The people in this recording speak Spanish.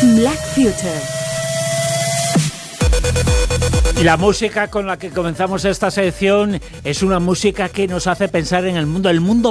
Black Future. Y la música con la que comenzamos esta sección es una música que nos hace pensar en el mundo